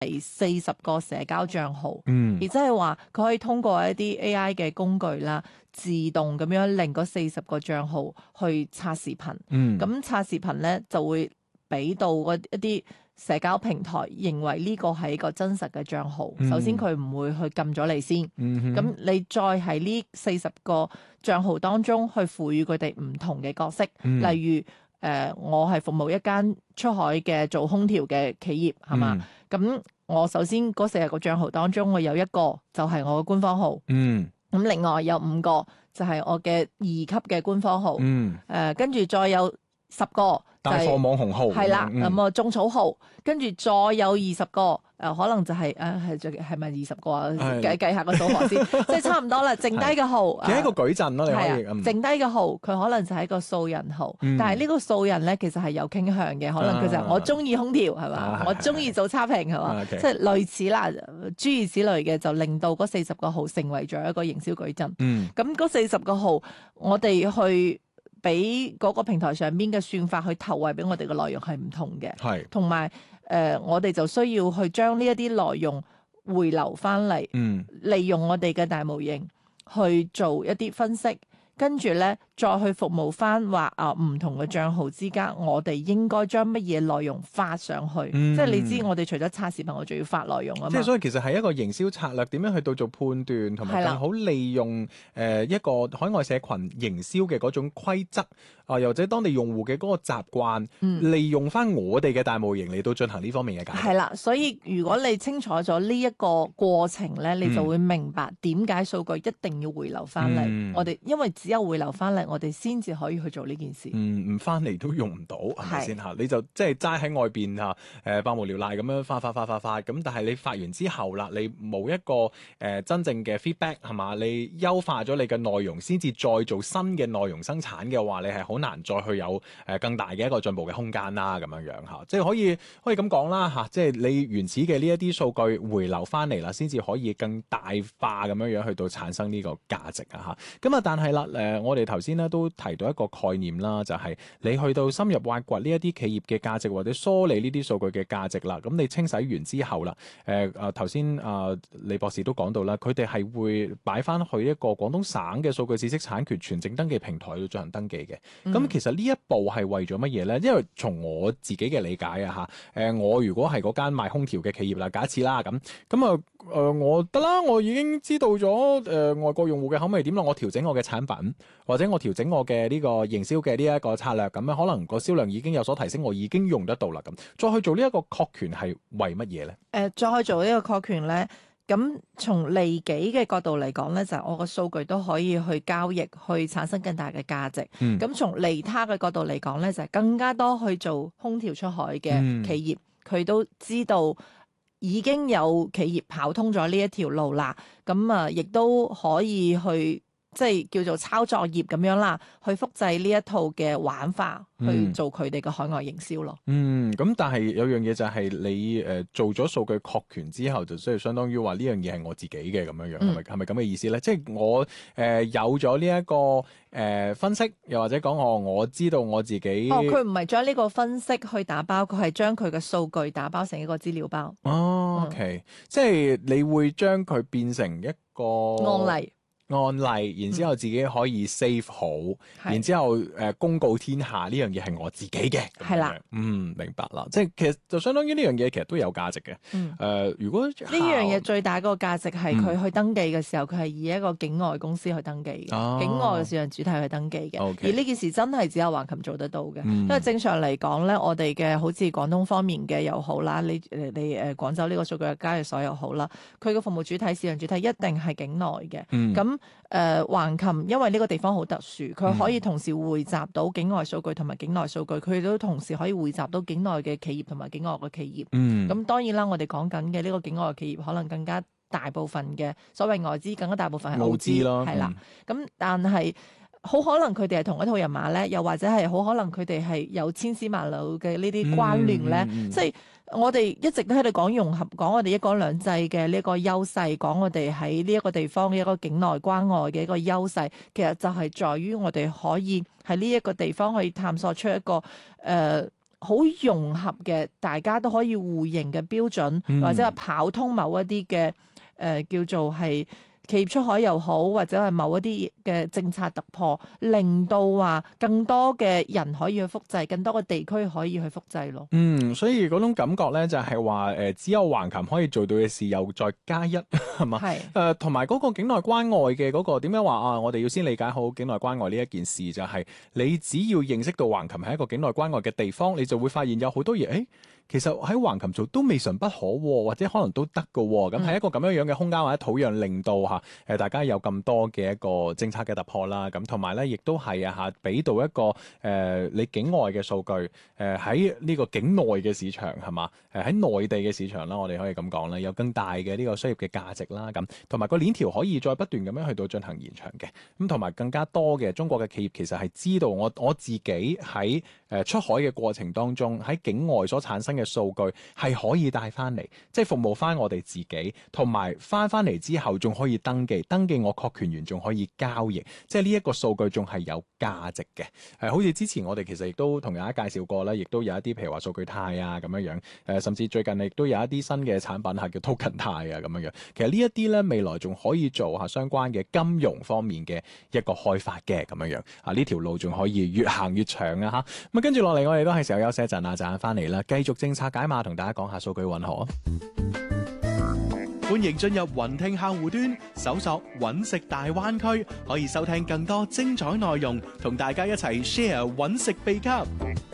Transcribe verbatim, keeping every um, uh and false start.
係四十個社交帳號， 嗯， 亦即係話佢可以通過一啲 A I 嘅工具啦，自動咁樣令嗰四十個帳號去刷視頻。 嗯， 咁刷視頻咧就會俾到嗰一啲社交平台認為呢個係一個真實嘅帳號。 嗯首先佢唔會去撳咗你先， 嗯咁、你再喺呢四十個帳號當中去賦予佢哋唔同嘅角色， 嗯例如誒、呃、我係服務一間出海嘅做空調嘅企業，係嘛？咁、 嗯我首先嗰四十個帳號當中，我有一個就係我嘅官方號， 嗯咁另外有五個就係我嘅二級嘅官方號，誒、 嗯， 跟住再有十個就帶貨係網紅號係啦， 嗯咁啊種草號，跟住再有二十個，誒、可能就係誒係最係咪二十個啊？ 係計計下個數學先，即係差唔多啦。剩低嘅號， 其實一個矩陣咯，你可以係啊， 嗯剩低嘅號佢可能就係一個素人號， 嗯但係呢個素人咧其實係有傾向嘅，可能佢就係啊我中意空調係嘛啊，係我中意做差評係嘛， OK 即係類似啦，諸如此類嘅就令到嗰四十個號成為咗一個營銷矩陣。 嗯咁嗰四十個號，我哋去俾嗰個平台上邊嘅算法去投餵俾我哋嘅內容係唔同嘅， 係同埋誒我哋就需要去將呢一啲內容回流翻嚟， 嗯利用我哋嘅大模型去做一啲分析，跟住咧再去服務翻話啊唔同嘅帳號之間，我哋應該將乜嘢內容發上去， 嗯即係你知我哋除咗刷視頻，我仲要發內容啊嘛。 即係所以其實係一個營銷策略，點樣去到做判斷，同埋係啦更好利用誒、呃一個海外社群營銷嘅嗰種規則啊，又或者當地用戶嘅嗰個習慣， 嗯利用翻我哋嘅大模型嚟到進行呢方面嘅解釋。 係啦，所以如果你清楚咗呢一個過程咧，你就會明白點解數據一定要回流翻嚟。 嗯我哋因為只有回流翻嚟，我哋先至可以去做呢件事。 嗯，唔翻嚟都用唔到，係咪先嚇？你就即係齋喺外邊嚇，誒、百無聊賴咁樣發發發發發，咁但係你發完之後啦，你冇一個誒、呃、真正嘅 feedback 係嘛？你優化咗你嘅內容，先至再做新嘅內容生產嘅話，你係好難再去有誒更大嘅一個進步嘅空間啦，咁樣樣嚇，即係可以可以咁講啦嚇，即係你原始嘅呢一啲數據回流翻嚟啦，先至可以更大化咁樣樣去到產生呢個價值啊嚇。咁啊，但係啦誒，我哋頭先咧都提到一個概念啦，就係、是、你去到深入挖掘呢一啲企業嘅價值或者梳理呢啲數據嘅價值啦，咁你清洗完之後啦，誒誒頭先啊李博士都講到啦，佢哋係會擺翻去一個廣東省嘅數據知識產權全證登記平台度進行登記嘅。咁、 嗯其實呢一步係為咗乜嘢咧？因為從我自己嘅理解啊嚇，誒我如果係嗰間賣空調嘅企業啦，假設啦咁，咁啊誒我得啦，我已經知道咗誒、呃、外國用戶嘅口味點啦，我調整我嘅產品，或者我調整我嘅呢個營銷嘅呢一個策略，咁樣可能個銷量已經有所提升，我已經用得到啦。咁再去做呢一個確權係為乜嘢咧？ 誒、呃，再去做呢個確權咧，咁從利己嘅角度嚟講咧，就係、我個數據都可以去交易，去產生更大嘅價值。 嗯咁從利他嘅角度嚟講咧，就係、更加多去做空調出海嘅企業，佢、都知道已經有企業跑通咗呢一條路啦。咁啊，亦都可以去即係叫做抄作業咁樣啦，去複製呢一套嘅玩法， 嗯去做佢哋嘅海外營銷咯。 嗯，咁但係有樣嘢就係你誒、呃、做咗數據確權之後，就即係相當於話呢樣嘢係我自己嘅咁樣樣，係咪係咪咁嘅意思咧？即係我誒、呃、有咗呢一個誒、呃、分析，又或者講我我知道我自己。 哦，佢唔係將呢個分析去打包，佢係將佢嘅數據打包成一個資料包。 哦，OK，、嗯、即係你會將佢變成一個案例。 案例，然之後自己可以 save 好， 嗯、 然之後誒、呃、公告天下呢樣嘢係我自己嘅， 係啦， 嗯，明白啦，即係其實就相當於呢樣嘢其實都有價值嘅，誒、 嗯呃，如果呢樣嘢最大嗰個價值係佢去登記嘅時候，佢係、嗯、以一個境外公司去登記嘅， 哦、 境外嘅市場主體去登記嘅，okay. 而呢件事真係只有橫琴做得到嘅，嗯、因為正常嚟講咧，我哋嘅好似廣東方面嘅又好啦，你誒你誒廣州呢個數據交易所又好啦，佢嘅服務主體、市場主體一定係境內嘅，咁、嗯。誒、呃、橫琴因為呢個地方好特殊，佢可以同時匯集到境外數據同埋境內數據，佢都同時可以匯集到境內嘅企業同埋境外嘅企業。嗯，咁當然啦，我哋講緊嘅呢個境外嘅企業，可能更加大部分嘅所謂外資，更加大部分係澳資咯，係啦。咁、嗯、但係好可能佢哋係同一套人馬咧，又或者係好可能佢哋係有千絲萬縷嘅呢啲關聯咧，嗯嗯、即係。我哋一直都喺度講融合，講我哋一國兩制嘅呢個優勢，講我哋喺呢一個地方嘅一個境內關外嘅一個優勢，其實就係在於我哋可以喺呢一個地方去探索出一個誒、呃、 好融合嘅，大家都可以互認嘅標準， 嗯、 或者係跑通某一啲嘅誒叫做係企業出海又好，或者係某一啲嘅政策突破，令到話更多嘅人可以去複製，更多嘅地區可以去複製咯。 嗯，所以嗰種感覺咧就係話誒，只有橫琴可以做到嘅事，又再加一係嘛？係誒，同埋嗰個境內關外嘅嗰個點樣話啊？我哋要先理解好境內關外呢一件事，就係你只要認識到橫琴係一個境內關外嘅地方，你就會發現有好多嘢誒。其實喺橫琴做都未嘗不可，或者可能都得㗎。咁係一個咁樣樣嘅空間或者土壤，令到嚇誒大家有咁多嘅一個政策嘅突破啦。咁同埋咧，亦都係啊嚇，俾到一個誒、呃、你境外嘅數據誒喺呢個境內嘅市場係嘛？誒喺內地嘅市場啦，我哋可以咁講啦，有更大嘅呢個商業嘅價值啦。咁同埋個鏈條可以再不斷咁樣去到進行延長嘅。咁同埋更加多嘅中國嘅企業其實係知道我我自己喺誒出海嘅過程當中喺境外所產生嘅數據係可以帶翻嚟，即係服務翻我哋自己，同埋翻翻嚟之後仲可以登記，登記我確權員仲可以交易，即係呢一個數據仲係有價值嘅。誒，好似之前我哋其實亦都同大家介紹過啦，亦都有一啲譬如話數據貸啊咁樣樣，誒甚至最近亦都有一啲新嘅產品係叫 token 貸啊咁樣樣。其實呢一啲咧未來仲可以做下相關嘅金融方面嘅一個開發嘅咁樣樣。啊，呢條路仲可以越行越長啊嚇。咁啊跟住落嚟我哋都係時候休息一陣啊，陣間翻嚟啦，繼續政策解碼同大家講下數據運河。 歡迎進入雲聽客戶端，搜索揾食大灣區，可以收聽更多精彩內容，同大家一齊 share 揾食秘笈。